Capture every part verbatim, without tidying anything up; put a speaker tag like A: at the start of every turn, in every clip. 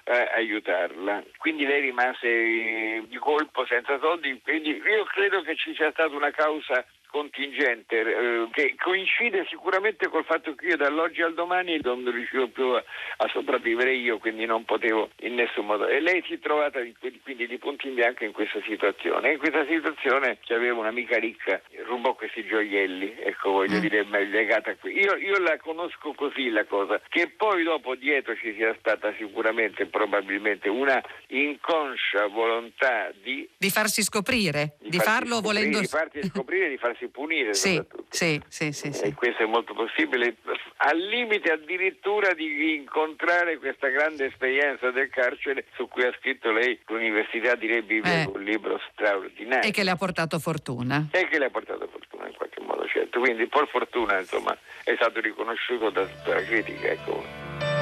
A: eh, aiutarla. Quindi lei rimase eh, di colpo senza soldi, quindi io credo che ci sia stata una causa contingente eh, che coincide sicuramente col fatto che io dall'oggi al domani non riuscivo più a, a sopravvivere io, quindi non potevo in nessun modo, e lei si è trovata quindi di punto in bianco in questa situazione, e in questa situazione che aveva un'amica ricca, rubò questi gioielli, ecco, voglio mm. dire, legata a qui. Io, io la conosco così la cosa, che poi dopo dietro ci sia stata sicuramente probabilmente una inconscia volontà di
B: di farsi scoprire, di,
A: di
B: farlo
A: scoprire,
B: volendo
A: di farsi scoprire, di farsi punire
B: sì,
A: soprattutto.
B: Sì, sì, sì,
A: e
B: sì.
A: questo è molto possibile, al limite addirittura di incontrare questa grande esperienza del carcere su cui ha scritto lei l'Università di Re Bibbia, eh. un libro straordinario.
B: E che le ha portato fortuna.
A: E che le ha portato fortuna in qualche modo, certo. Quindi per fortuna, insomma, è stato riconosciuto da tutta la critica, ecco.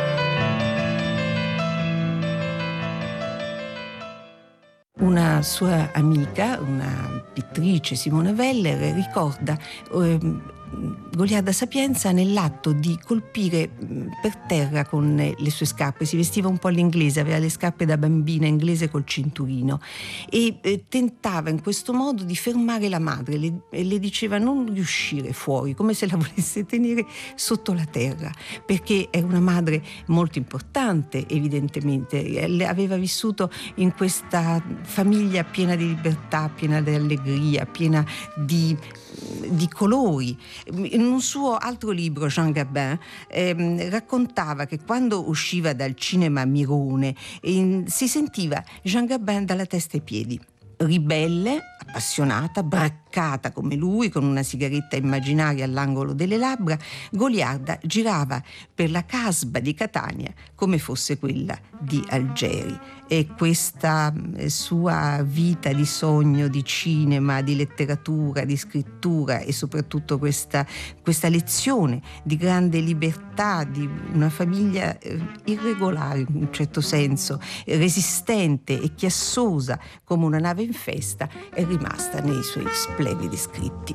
C: Una sua amica, una pittrice, Simone Weller, ricorda eh, Goliarda Sapienza nell'atto di colpire per terra con le sue scarpe. Si vestiva un po' all'inglese, aveva le scarpe da bambina inglese col cinturino e eh, tentava in questo modo di fermare la madre, le, e le diceva non riuscire fuori, come se la volesse tenere sotto la terra, perché era una madre molto importante, evidentemente. Le aveva vissuto in questa famiglia piena di libertà, piena di allegria, piena di, di colori. In un suo altro libro, Jean Gabin ehm, raccontava che quando usciva dal cinema Mirone eh, si sentiva Jean Gabin dalla testa ai piedi. Ribelle, appassionata, braccata come lui, con una sigaretta immaginaria all'angolo delle labbra, Goliarda girava per la Casba di Catania come fosse quella di Algeri. E questa sua vita di sogno, di cinema, di letteratura, di scrittura e soprattutto questa, questa lezione di grande libertà, di una famiglia irregolare in un certo senso, resistente e chiassosa come una nave in festa, è rimasta nei suoi splendidi scritti.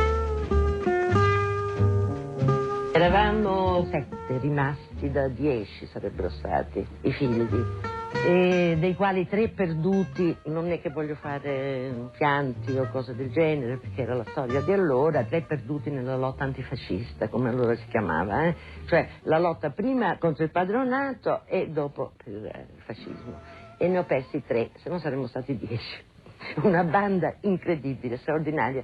D: Eravamo sette rimasti da dieci sarebbero stati i figli, e dei quali tre perduti. Non è che voglio fare pianti o cose del genere, perché era la storia di allora. Tre perduti nella lotta antifascista, come allora si chiamava, eh? Cioè la lotta prima contro il padronato e dopo per il fascismo. E ne ho persi tre, se no saremmo stati dieci. Una banda incredibile, straordinaria.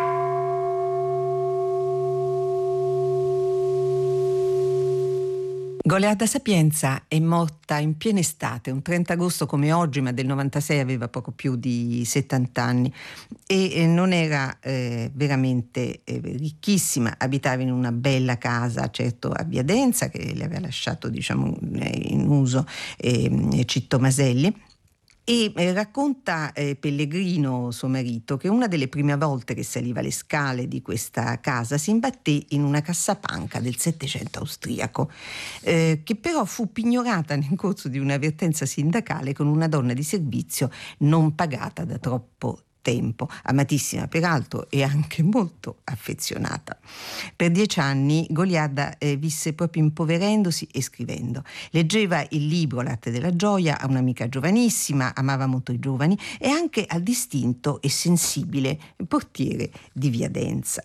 C: Goliarda Sapienza è morta in piena estate, un trenta agosto come oggi, ma del novantasei, aveva poco più di settanta anni e non era eh, veramente eh, ricchissima, abitava in una bella casa, certo a Viadenza, che le aveva lasciato diciamo in uso eh, Citto Maselli. E eh, racconta eh, Pellegrino, suo marito, che una delle prime volte che saliva le scale di questa casa si imbatté in una cassapanca del Settecento austriaco, eh, che però fu pignorata nel corso di un'avvertenza sindacale con una donna di servizio non pagata da troppo tempo, amatissima peraltro e anche molto affezionata. Per dieci anni Goliarda eh, visse proprio impoverendosi e scrivendo. Leggeva il libro L'arte della gioia a un'amica giovanissima, amava molto i giovani e anche al distinto e sensibile portiere di Viadenza.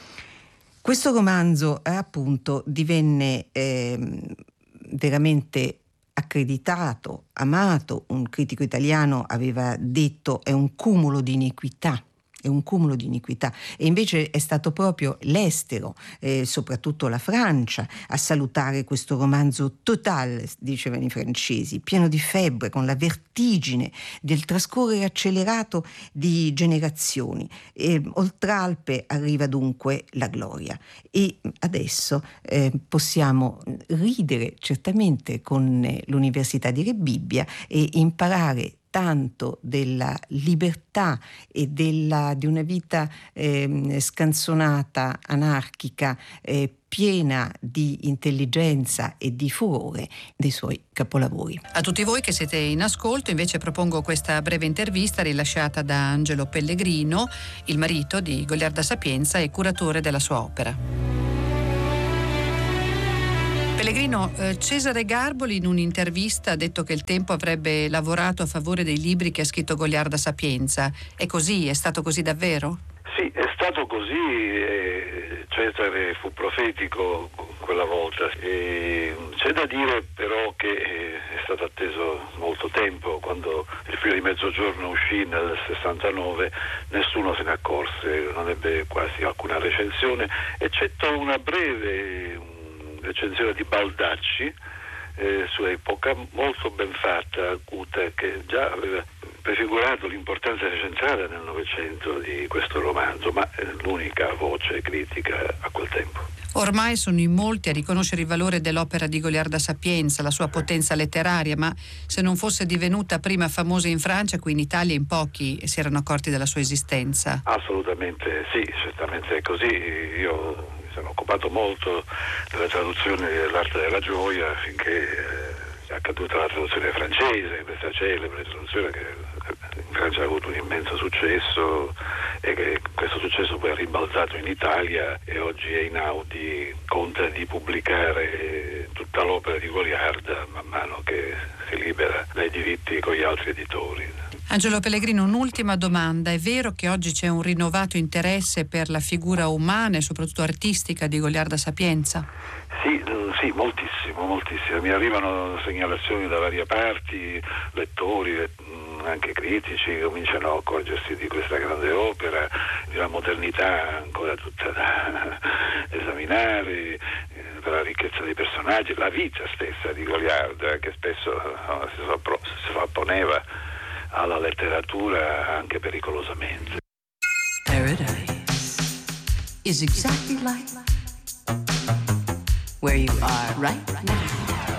C: Questo romanzo eh, appunto divenne eh, veramente accreditato, amato. Un critico italiano aveva detto è un cumulo di iniquità, è un cumulo di iniquità, e invece è stato proprio l'estero, eh, soprattutto la Francia, a salutare questo romanzo total, dicevano i francesi, pieno di febbre, con la vertigine del trascorrere accelerato di generazioni. E, oltre Alpe arriva dunque la gloria, e adesso eh, possiamo ridere certamente con l'Università di Re Bibbia e imparare tanto della libertà e della, di una vita eh, scanzonata, anarchica, eh, piena di intelligenza e di furore dei suoi capolavori.
B: A tutti voi che siete in ascolto invece propongo questa breve intervista rilasciata da Angelo Pellegrino, il marito di Goliarda Sapienza e curatore della sua opera. Pellegrino, eh, Cesare Garboli in un'intervista ha detto che il Tempo avrebbe lavorato a favore dei libri che ha scritto Goliarda Sapienza. È così? È stato così davvero?
E: Sì, è stato così. Eh, Cesare fu profetico quella volta. E c'è da dire però che è stato atteso molto tempo. Quando il Figlio di Mezzogiorno uscì nel sessantanove nessuno se ne accorse, non ebbe quasi alcuna recensione, eccetto una breve recensione di Baldacci eh, su Epoca, molto ben fatta, acuta, che già aveva prefigurato l'importanza centrale nel Novecento di questo romanzo, ma è l'unica voce critica a quel tempo.
B: Ormai sono in molti a riconoscere il valore dell'opera di Goliarda Sapienza, la sua potenza letteraria, ma se non fosse divenuta prima famosa in Francia, qui in Italia in pochi si erano accorti della sua esistenza.
E: Assolutamente sì, certamente è così. Io sono occupato molto della traduzione dell'Arte della Gioia finché eh, è accaduta la traduzione francese, questa celebre traduzione che in Francia ha avuto un immenso successo e che questo successo poi è ribaltato in Italia e oggi Einaudi conta di pubblicare tutta l'opera di Goliarda man mano che si libera dai diritti con gli altri editori.
B: Angelo Pellegrino, un'ultima domanda. È vero che oggi c'è un rinnovato interesse per la figura umana e soprattutto artistica di Goliarda Sapienza?
E: Sì, sì, moltissimo, moltissimo. Mi arrivano segnalazioni da varie parti, lettori, anche critici, cominciano a accorgersi di questa grande opera, di una modernità ancora tutta da esaminare, per la ricchezza dei personaggi, la vita stessa di Goliarda, che spesso no, si sovrapponeva alla letteratura anche pericolosamente.
F: Paradise is exactly like where you are right now.